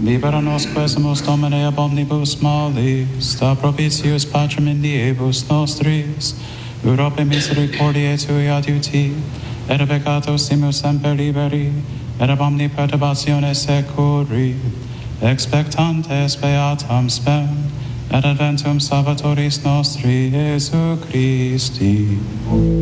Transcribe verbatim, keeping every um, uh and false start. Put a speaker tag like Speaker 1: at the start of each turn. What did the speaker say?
Speaker 1: Libera nos quesumus Domine ab omnibus malis, da propitius Patrem in diebus nostris, Europe misericordiae tui adiuti, et a peccatos simus semper liberi, et ab omni perturbatione securi, expectantes beatam spem, et adventum Salvatoris nostri, Iesu Christi.